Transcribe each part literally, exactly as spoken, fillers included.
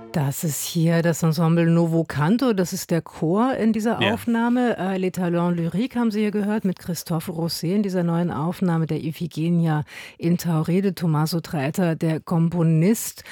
Das ist hier das Ensemble Novo Canto, das ist der Chor in dieser Ja. Aufnahme. Äh, Les Talents Lyriques haben Sie hier gehört mit Christophe Rousset in dieser neuen Aufnahme der Iphigenia in Tauride, Tommaso Traetta, der Komponist.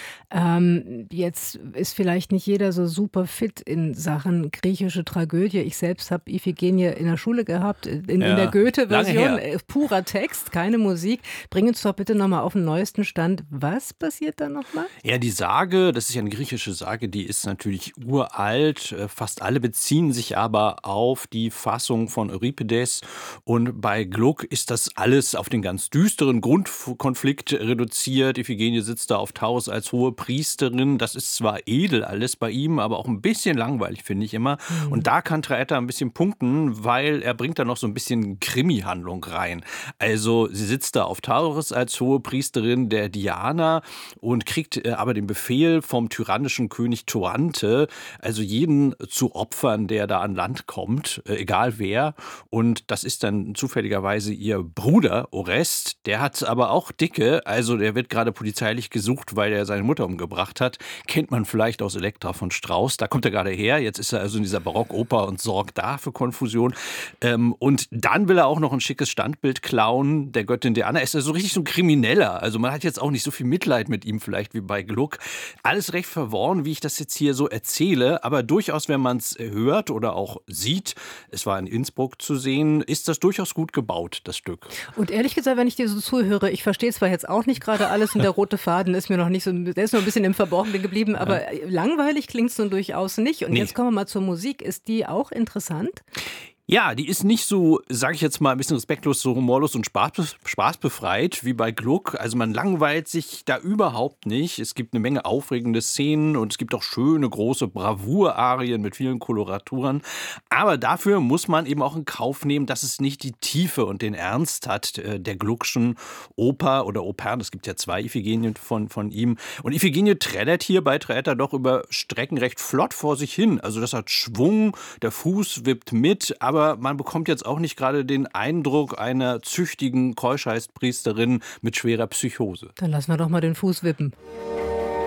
Ähm, jetzt ist vielleicht nicht jeder so super fit in Sachen griechische Tragödie. Ich selbst habe Iphigenie in der Schule gehabt, in, in Ja, der lange Goethe-Version, her. äh, purer Text, keine Musik. Bring uns doch bitte nochmal auf den neuesten Stand. Was passiert da nochmal? Ja, die Sage, das ist ja eine griechische Sage, die ist natürlich uralt. Äh, Fast alle beziehen sich aber auf die Fassung von Euripides. Und bei Gluck ist das alles auf den ganz düsteren Grundkonflikt reduziert. Iphigenie sitzt da auf Taurus als hohe Priesterin. Das ist zwar edel alles bei ihm, aber auch ein bisschen langweilig, finde ich immer. Und da kann Traetta ein bisschen punkten, weil er bringt da noch so ein bisschen Krimi-Handlung rein. Also sie sitzt da auf Taurus als hohe Priesterin der Diana und kriegt äh, aber den Befehl vom tyrannischen König Toante, also jeden zu opfern, der da an Land kommt, äh, egal wer. Und das ist dann zufälligerweise ihr Bruder Orest. Der hat aber auch Dicke, also der wird gerade polizeilich gesucht, weil er seine Mutter umgebracht hat. Kennt man vielleicht aus Elektra von Strauss. Da kommt er gerade her. Jetzt ist er also in dieser Barockoper und sorgt da für Konfusion. Ähm, und dann will er auch noch ein schickes Standbild klauen, der Göttin Diana. Er ist ja so richtig so ein Krimineller. Also man hat jetzt auch nicht so viel Mitleid mit ihm vielleicht wie bei Gluck. Alles recht verworren, wie ich das jetzt hier so erzähle. Aber durchaus, wenn man es hört oder auch sieht, es war in Innsbruck zu sehen, ist das durchaus gut gebaut, das Stück. Und ehrlich gesagt, wenn ich dir so zuhöre, ich verstehe zwar jetzt auch nicht gerade alles und der rote Faden ist mir noch nicht so, der ist noch ein bisschen im Verborgenen geblieben, aber langweilig klingt es nun durchaus nicht. Und Nee. jetzt kommen wir mal zur Musik. Ist die auch interessant? Ja, die ist nicht so, sage ich jetzt mal, ein bisschen respektlos, so humorlos und spaß, spaßbefreit wie bei Gluck. Also man langweilt sich da überhaupt nicht. Es gibt eine Menge aufregende Szenen und es gibt auch schöne, große Bravour-Arien mit vielen Koloraturen. Aber dafür muss man eben auch in Kauf nehmen, dass es nicht die Tiefe und den Ernst hat äh, der Gluckschen Oper oder Opern. Es gibt ja zwei Iphigenien von, von ihm. Und Iphigenie trällert hier bei Traetta doch über Strecken recht flott vor sich hin. Also das hat Schwung, der Fuß wippt mit, aber Aber man bekommt jetzt auch nicht gerade den Eindruck einer züchtigen Keuschheitspriesterin mit schwerer Psychose. Dann lassen wir doch mal den Fuß wippen.